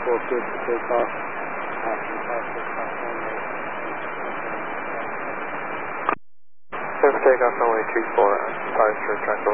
4, clear for takeoff. Clear for takeoff, runway 24, departure, track